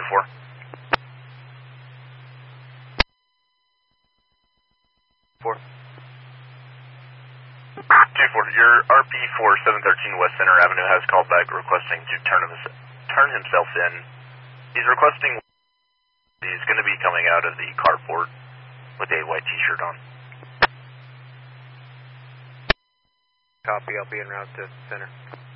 2-4. 4. 2-4, your RP for 713 West Center Avenue has called back requesting to turn himself in. He's requesting, he's going to be coming out of the carport with a white t-shirt on. Copy, I'll be en route to center.